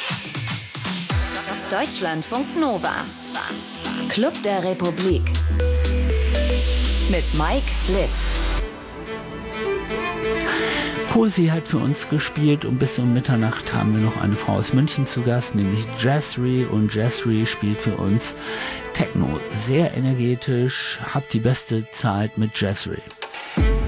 Deutschlandfunk Nova. Club der Republik. Mit Mike Litt. Posi hat für uns gespielt und bis um Mitternacht haben wir noch eine Frau aus München zu Gast, nämlich Jasri. Und Jasri spielt für uns Techno. Sehr energetisch. Habt die beste Zeit mit Jasri.